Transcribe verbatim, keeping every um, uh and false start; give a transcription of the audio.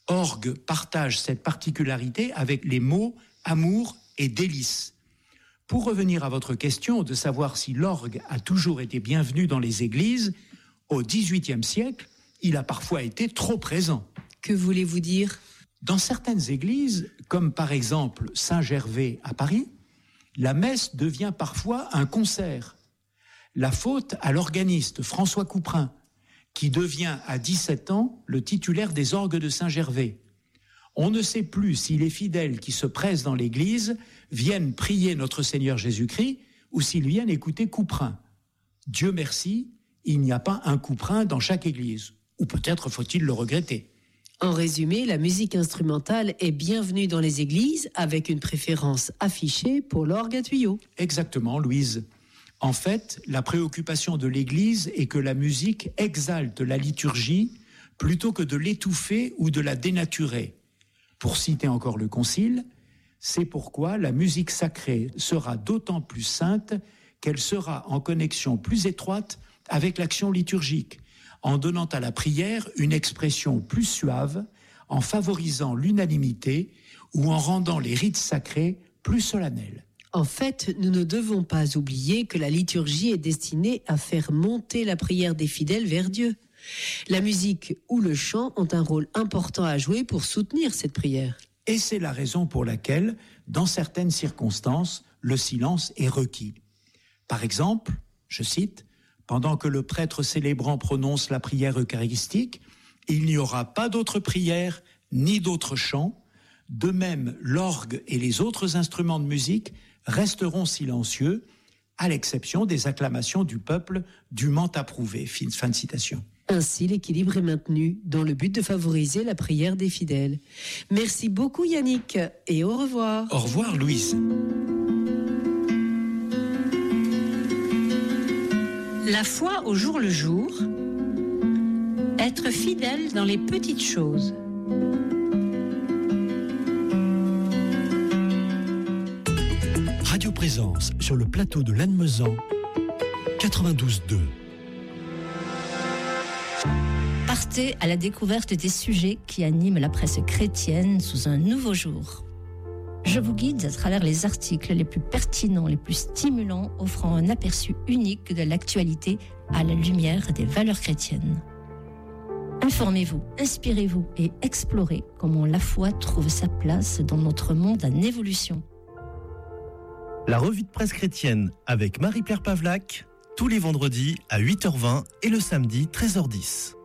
orgue partage cette particularité avec les mots amour et délice. Pour revenir à votre question de savoir si l'orgue a toujours été bienvenu dans les églises, au dix-huitième siècle, il a parfois été trop présent. Que voulez-vous dire ? Dans certaines églises, comme par exemple Saint-Gervais à Paris, la messe devient parfois un concert. La faute à l'organiste François Couperin, qui devient à dix-sept ans le titulaire des orgues de Saint-Gervais. On ne sait plus si les fidèles qui se pressent dans l'église viennent prier notre Seigneur Jésus-Christ ou s'ils viennent écouter Couperin. Dieu merci, il n'y a pas un Couperin dans chaque église. Ou peut-être faut-il le regretter. En résumé, la musique instrumentale est bienvenue dans les églises avec une préférence affichée pour l'orgue à tuyaux. Exactement, Louise. En fait, la préoccupation de l'Église est que la musique exalte la liturgie plutôt que de l'étouffer ou de la dénaturer. Pour citer encore le Concile, c'est pourquoi la musique sacrée sera d'autant plus sainte qu'elle sera en connexion plus étroite avec l'action liturgique, en donnant à la prière une expression plus suave, en favorisant l'unanimité ou en rendant les rites sacrés plus solennels. En fait, nous ne devons pas oublier que la liturgie est destinée à faire monter la prière des fidèles vers Dieu. La musique ou le chant ont un rôle important à jouer pour soutenir cette prière. Et c'est la raison pour laquelle, dans certaines circonstances, le silence est requis. Par exemple, je cite, « Pendant que le prêtre célébrant prononce la prière eucharistique, il n'y aura pas d'autre prière ni d'autre chant. De même, l'orgue et les autres instruments de musique resteront silencieux, à l'exception des acclamations du peuple dûment approuvées. » Fin de citation. Ainsi, l'équilibre est maintenu dans le but de favoriser la prière des fidèles. Merci beaucoup Yannick et au revoir. Au revoir Louise. La foi au jour le jour, être fidèle dans les petites choses. Radio Présence sur le plateau de Lannemezan, quatre-vingt-douze deux. Partez à la découverte des sujets qui animent la presse chrétienne sous un nouveau jour. Je vous guide à travers les articles les plus pertinents, les plus stimulants, offrant un aperçu unique de l'actualité à la lumière des valeurs chrétiennes. Informez-vous, inspirez-vous et explorez comment la foi trouve sa place dans notre monde en évolution. La revue de presse chrétienne avec Marie-Pierre Pavlac, tous les vendredis à huit heures vingt et le samedi treize heures dix.